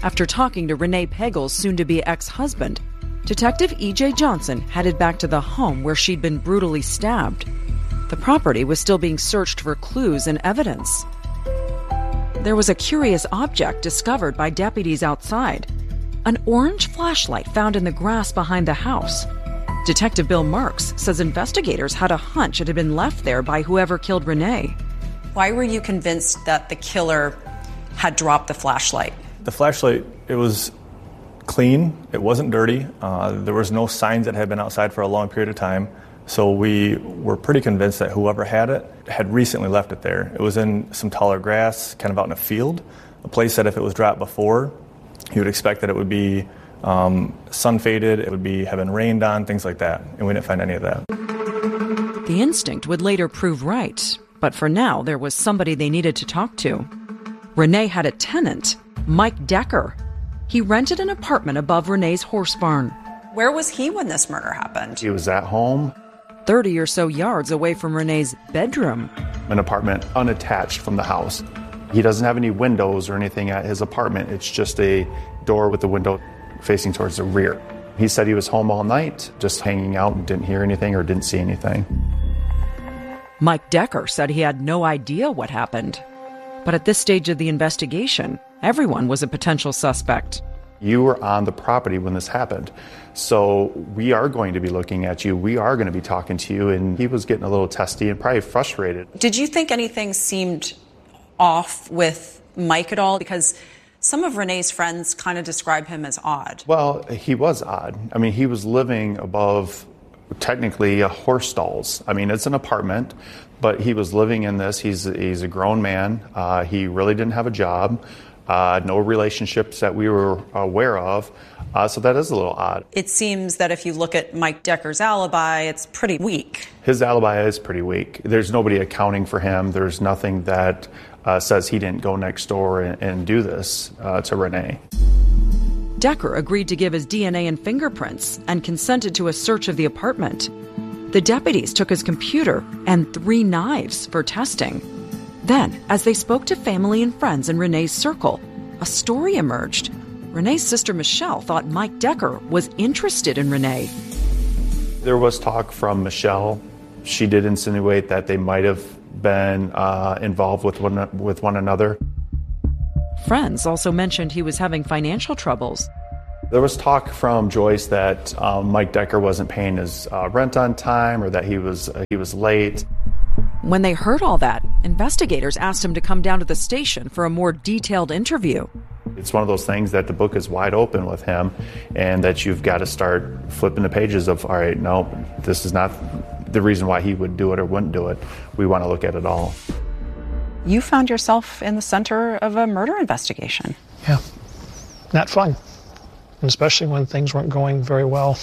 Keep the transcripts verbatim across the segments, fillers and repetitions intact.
After talking to Renee Pagel's soon-to-be ex-husband, Detective E J Johnson headed back to the home where she'd been brutally stabbed. The property was still being searched for clues and evidence. There was a curious object discovered by deputies outside, an orange flashlight found in the grass behind the house. Detective Bill Marks says investigators had a hunch it had been left there by whoever killed Renee. Why were you convinced that the killer had dropped the flashlight? The flashlight, it was clean, it wasn't dirty, uh, there was no signs that had been outside for a long period of time, so we were pretty convinced that whoever had it had recently left it there. It was in some taller grass, kind of out in a field, a place that if it was dropped before, you would expect that it would be um, sun-faded, it would be have been rained on, things like that, and we didn't find any of that. The instinct would later prove right, but for now there was somebody they needed to talk to. Renee had a tenant, Mike Decker. He rented an apartment above Renee's horse barn. Where was he when this murder happened? He was at home. thirty or so yards away from Renee's bedroom. An apartment unattached from the house. He doesn't have any windows or anything at his apartment. It's just a door with the window facing towards the rear. He said he was home all night, just hanging out and didn't hear anything or didn't see anything. Mike Decker said he had no idea what happened. But at this stage of the investigation, everyone was a potential suspect. You were on the property when this happened, so we are going to be looking at you. We are going to be talking to you, and he was getting a little testy and probably frustrated. Did you think anything seemed off with Mike at all? Because some of Renee's friends kind of describe him as odd. Well, he was odd. I mean, he was living above technically a horse stalls. I mean, it's an apartment, but he was living in this. He's he's a grown man. Uh, he really didn't have a job, uh, no relationships that we were aware of. Uh, so that is a little odd. It seems that if you look at Mike Decker's alibi, it's pretty weak. His alibi is pretty weak. There's nobody accounting for him. There's nothing that uh, says he didn't go next door and, and do this uh, to Renee. Decker agreed to give his D N A and fingerprints and consented to a search of the apartment. The deputies took his computer and three knives for testing. Then, as they spoke to family and friends in Renee's circle, a story emerged. Renee's sister Michelle thought Mike Decker was interested in Renee. There was talk from Michelle. She did insinuate that they might have been uh, involved with one, with one another. Friends also mentioned he was having financial troubles. There was talk from Joyce that um, Mike Decker wasn't paying his uh, rent on time, or that he was uh, he was late. When they heard all that, investigators asked him to come down to the station for a more detailed interview. It's one of those things that the book is wide open with him, and that you've got to start flipping the pages of, all right, no, this is not the reason why he would do it or wouldn't do it. We want to look at it all. You found yourself in the center of a murder investigation. Yeah, not fun, and especially when things weren't going very well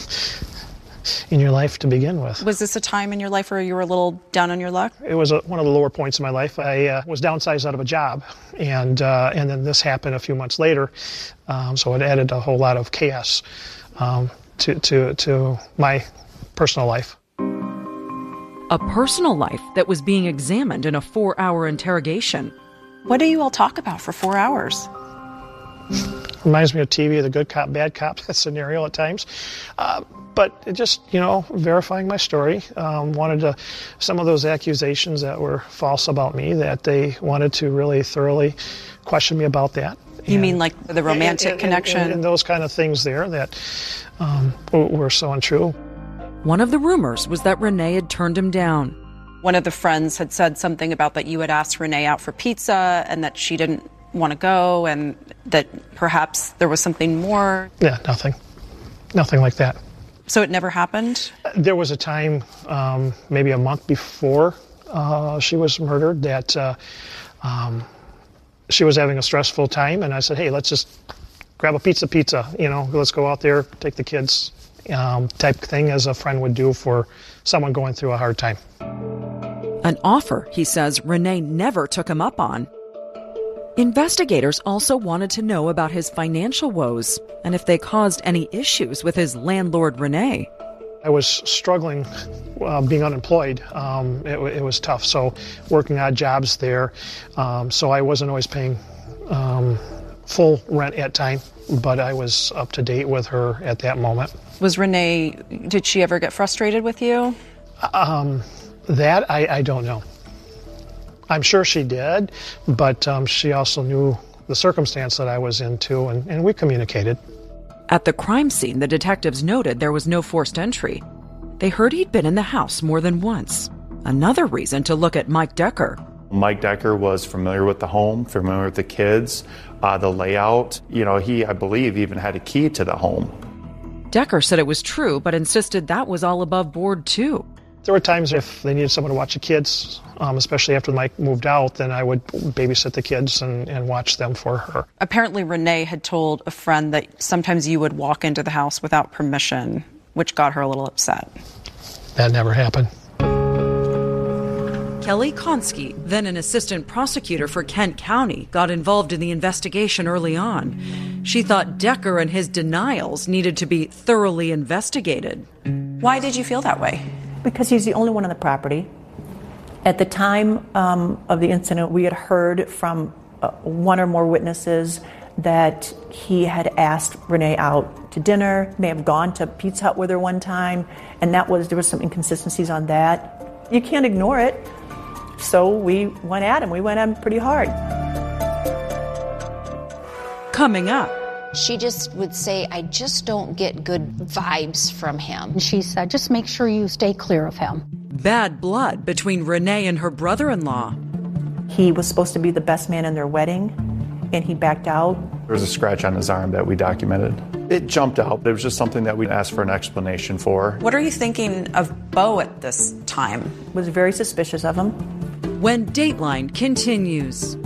in your life to begin with. Was this a time in your life where you were a little down on your luck? It was a, one of the lower points in my life. I uh, was downsized out of a job, and uh, and then this happened a few months later, um, so it added a whole lot of chaos um, to, to, to my personal life. A personal life that was being examined in a four-hour interrogation. What do you all talk about for four hours? Reminds me of T V, the good cop, bad cop scenario at times. Uh, but it just, you know, verifying my story. Um, wanted to, some of those accusations that were false about me, that they wanted to really thoroughly question me about that. You and, mean like the romantic and, and, connection? And, and those kind of things there that um, were so untrue. One of the rumors was that Renee had turned him down. One of the friends had said something about that you had asked Renee out for pizza and that she didn't want to go, and that perhaps there was something more. Yeah, nothing. Nothing like that. So it never happened? There was a time, um, maybe a month before uh, she was murdered, that uh, um, she was having a stressful time, and I said, hey, let's just grab a pizza pizza, you know, let's go out there, take the kids, um, type thing as a friend would do for someone going through a hard time. An offer, he says, Renee never took him up on. Investigators also wanted to know about his financial woes and if they caused any issues with his landlord, Renee. I was struggling uh, being unemployed. Um, it, it was tough, so working odd jobs there. Um, so I wasn't always paying um, full rent at time, but I was up to date with her at that moment. Was Renee, did she ever get frustrated with you? Um, that I, I don't know. I'm sure she did, but um, she also knew the circumstance that I was in too, and, and we communicated. At the crime scene, the detectives noted there was no forced entry. They heard he'd been in the house more than once. Another reason to look at Mike Decker. Mike Decker was familiar with the home, familiar with the kids, uh, the layout. You know, he, I believe, even had a key to the home. Decker said it was true, but insisted that was all above board, too. There were times if they needed someone to watch the kids, um, especially after Mike moved out, then I would babysit the kids and, and watch them for her. Apparently, Renee had told a friend that sometimes you would walk into the house without permission, which got her a little upset. That never happened. Kelly Konski, then an assistant prosecutor for Kent County, got involved in the investigation early on. She thought Decker and his denials needed to be thoroughly investigated. Why did you feel that way? Because he's the only one on the property. At the time um, of the incident, we had heard from uh, one or more witnesses that he had asked Renee out to dinner, may have gone to Pizza Hut with her one time, and that was there was some inconsistencies on that. You can't ignore it. So we went at him. We went at him pretty hard. Coming up. She just would say, I just don't get good vibes from him. She said, just make sure you stay clear of him. Bad blood between Renee and her brother-in-law. He was supposed to be the best man in their wedding, and he backed out. There was a scratch on his arm that we documented. It jumped out. It was just something that we asked for an explanation for. What are you thinking of Bo at this time? Was very suspicious of him. When Dateline continues.